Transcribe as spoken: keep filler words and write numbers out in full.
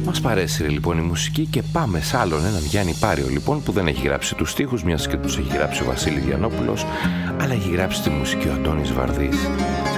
Μας παρέσυρε λοιπόν η μουσική και πάμε σε άλλον έναν Γιάννη Πάριο λοιπόν, που δεν έχει γράψει τους στίχους, μιας και τους έχει γράψει ο Βασίλης Γιαννόπουλος, αλλά έχει γράψει τη μουσική ο Αντώνης Βαρδής.